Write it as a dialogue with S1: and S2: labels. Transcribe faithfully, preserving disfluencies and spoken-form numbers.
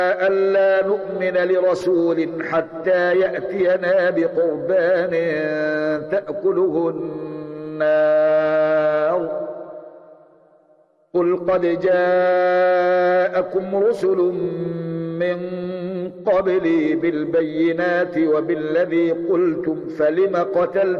S1: ألا نؤمن لرسول حتى يأتينا بقربان تأكله النار قل قد جاءكم رسل من قبلي بالبينات وبالذي قلتم فلم قتلتم